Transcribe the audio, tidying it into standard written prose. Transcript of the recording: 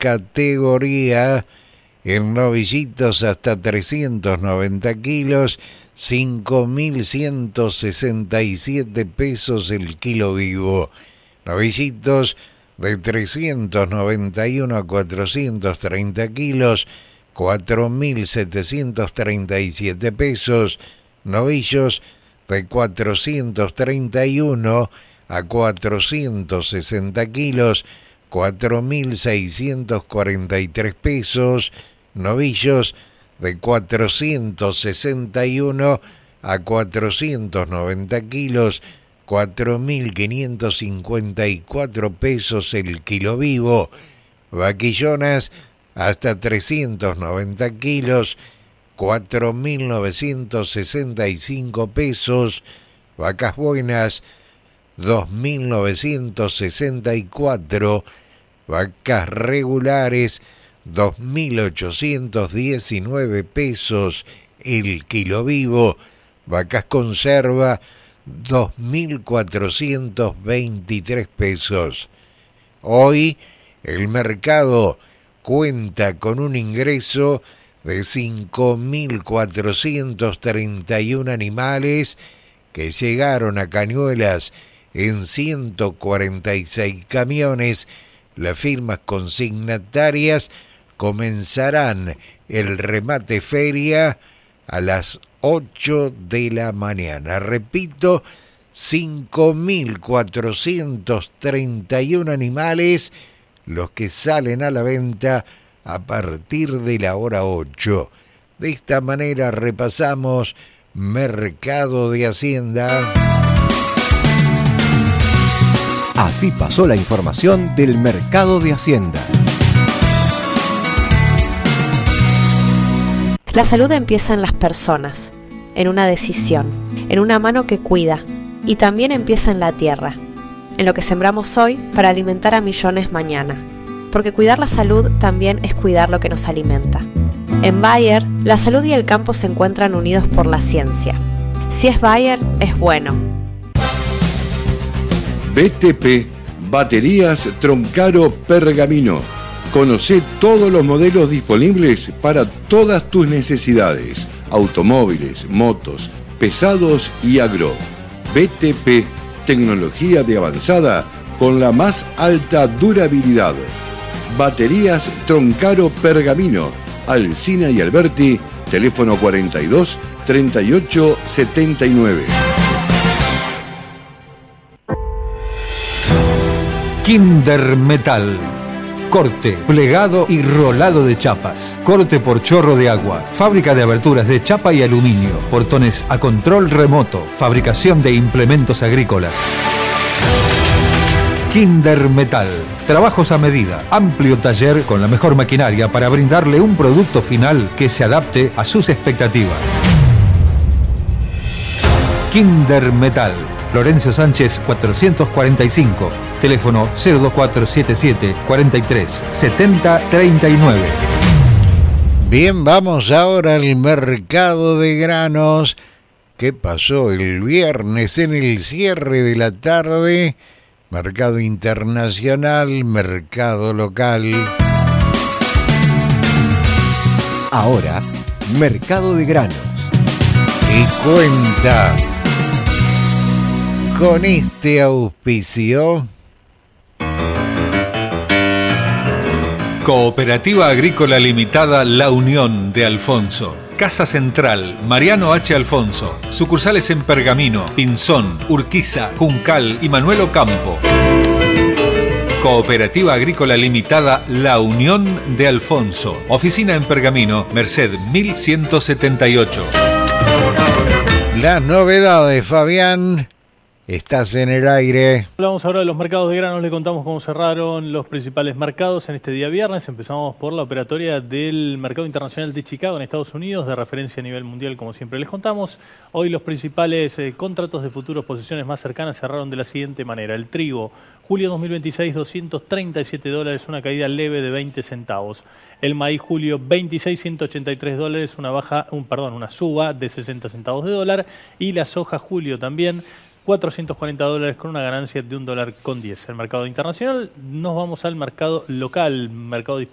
categoría. En novillitos hasta 390 kilos, 5.167 pesos el kilo vivo. Novillitos de 391 a 430 kilos, 4.737 pesos. Novillos de 431 a 460 kilos, 4.643 pesos. Novillos de 461 a 490 kilos, 4.554 pesos el kilo vivo. Vaquillonas hasta 390 kilos, 4.965 pesos. Vacas buenas, 2.964. Vacas regulares, 2.819 pesos el kilo vivo. Vacas conserva, 2.423 pesos. Hoy el mercado cuenta con un ingreso de 5.431 animales que llegaron a Cañuelas en 146 camiones. Las firmas consignatarias comenzarán el remate feria a las 8 de la mañana. Repito, 5.431 animales los que salen a la venta a partir de la hora 8. De esta manera repasamos Mercado de Hacienda. Así pasó la información del Mercado de Hacienda. La salud empieza en las personas, en una decisión, en una mano que cuida, y también empieza en la tierra, en lo que sembramos hoy para alimentar a millones mañana, porque cuidar la salud también es cuidar lo que nos alimenta. En Bayer, la salud y el campo se encuentran unidos por la ciencia. Si es Bayer, es bueno. BTP, baterías Troncaro Pergamino. Conocé todos los modelos disponibles para todas tus necesidades. Automóviles, motos, pesados y agro. BTP, tecnología de avanzada con la más alta durabilidad. Baterías Troncaro Pergamino. Alsina y Alberti, teléfono 42 38 79. Kinder Metal. Corte, plegado y rolado de chapas. Corte por chorro de agua. Fábrica de aberturas de chapa y aluminio. Portones a control remoto. Fabricación de implementos agrícolas. Kinder Metal. Trabajos a medida. Amplio taller con la mejor maquinaria para brindarle un producto final que se adapte a sus expectativas. Kinder Metal. Florencio Sánchez 445. Teléfono 02477 43 70 39. Bien, vamos ahora al mercado de granos. ¿Qué pasó el viernes en el cierre de la tarde? Mercado internacional, mercado local. Ahora, mercado de granos. Y cuenta con este auspicio. Cooperativa Agrícola Limitada La Unión de Alfonso. Casa Central, Mariano H. Alfonso. Sucursales en Pergamino, Pinzón, Urquiza, Juncal y Manuel Ocampo. Cooperativa Agrícola Limitada La Unión de Alfonso. Oficina en Pergamino, Merced 1178. Las novedades, Fabián. Estás en el aire. Hablamos ahora de los mercados de granos, le contamos cómo cerraron los principales mercados en este día viernes. Empezamos por la operatoria del mercado internacional de Chicago en Estados Unidos, de referencia a nivel mundial, como siempre les contamos. Hoy los principales contratos de futuros, posiciones más cercanas, cerraron de la siguiente manera. El trigo, julio 2026, $237, una caída leve de 20 centavos. El maíz, julio 26, $183, una suba de 60 centavos de dólar. Y la soja, julio también, $440 con una ganancia de $1.10. El mercado internacional, nos vamos al mercado local, mercado disponible